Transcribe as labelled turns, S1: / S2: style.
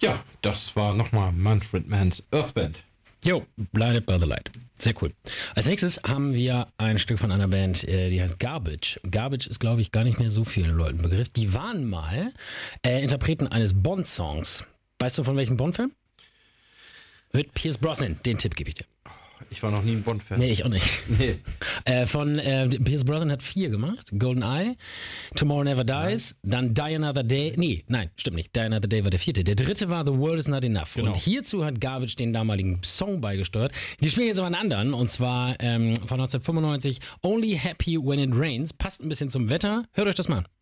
S1: Ja, das war nochmal Manfred Mann's Earthband.
S2: Jo, Blinded by the Light. Sehr cool. Als nächstes haben wir ein Stück von einer Band, die heißt Garbage. Garbage ist, glaube ich, gar nicht mehr so vielen Leuten Begriff. Die waren mal Interpreten eines Bond-Songs. Weißt du, von welchem Bond-Film? Mit Pierce Brosnan. Den Tipp gebe ich dir.
S1: Ich war noch nie ein Bond-Fan.
S2: Nee, ich auch nicht.
S1: Nee.
S2: Pierce Brosnan hat 4 gemacht. GoldenEye, Tomorrow Never Dies, dann Die Another Day. Nein, stimmt nicht. Die Another Day war der 4. Der 3. war The World Is Not Enough.
S1: Genau.
S2: Und hierzu hat Garbage den damaligen Song beigesteuert. Wir spielen jetzt aber einen anderen, und zwar von 1995, Only Happy When It Rains. Passt ein bisschen zum Wetter. Hört euch das mal an.